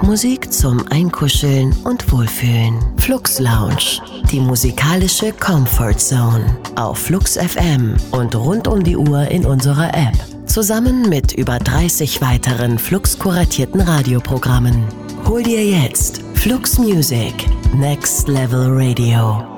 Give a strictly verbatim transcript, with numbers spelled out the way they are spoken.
Popmusik zum Einkuscheln und Wohlfühlen. Flux Lounge, die musikalische Comfort Zone. Auf Flux F M und rund um die Uhr in unserer App. Zusammen mit über dreißig weiteren Flux-kuratierten Radioprogrammen. Hol dir jetzt Flux Music, Next Level Radio.